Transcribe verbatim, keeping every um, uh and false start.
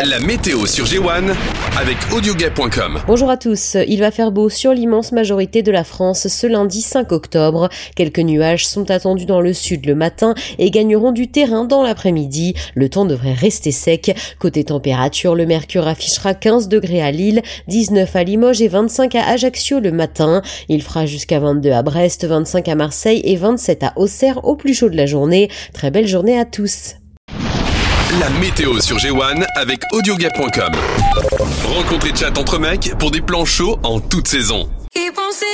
La météo sur G un avec audioguet point com. Bonjour à tous, il va faire beau sur l'immense majorité de la France ce lundi cinq octobre. Quelques nuages sont attendus dans le sud le matin et gagneront du terrain dans l'après-midi. Le temps devrait rester sec. Côté température, le mercure affichera quinze degrés à Lille, dix-neuf à Limoges et vingt-cinq à Ajaccio le matin. Il fera jusqu'à vingt-deux à Brest, vingt-cinq à Marseille et vingt-sept à Auxerre au plus chaud de la journée. Très belle journée à tous. La météo sur G un avec audioguet point com. Rencontre et chat entre mecs pour des plans chauds en toute saison.